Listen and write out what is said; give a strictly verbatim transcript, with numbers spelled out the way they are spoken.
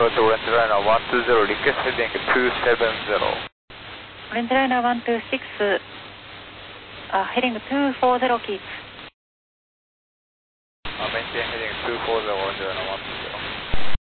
Approach Orange Liner one two zero, request heading two seven zero. Orange Liner one two six, uh, heading two four zero, keep. Uh, maintain heading two four zero, Orange Liner one two six.